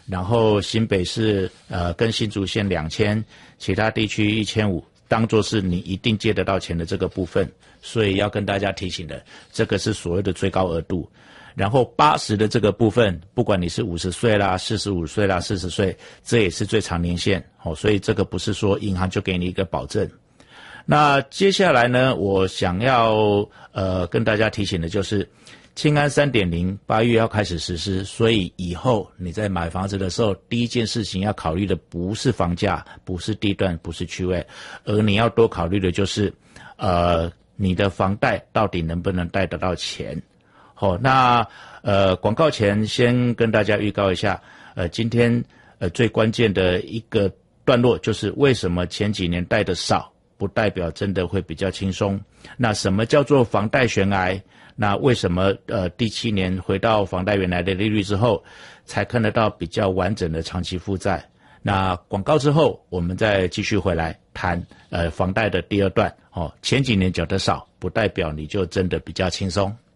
然后新北市跟新竹县2000，其他地区1500，当作是你一定借得到钱的这个部分。所以要跟大家提醒的，这个是所谓的最高额度。然后80的这个部分，不管你是50岁啦、45岁啦、40岁，这也是最长年限所以这个不是说银行就给你一个保证。那接下来呢，我想要跟大家提醒的就是青安 3.0 8月要开始实施，所以以后你在买房子的时候，第一件事情要考虑的不是房价，不是地段，不是区位，而你要多考虑的就是你的房贷到底能不能贷得到钱。那广告前先跟大家预告一下，今天最关键的一个段落就是为什么前几年贷的少，不代表真的会比较轻松。那什么叫做房贷悬崖？那为什么第7年回到房贷原来的利率之后，才看得到比较完整的长期负债？那广告之后，我们再继续回来谈房贷的第2段。前几年缴得少，不代表你就真的比较轻松。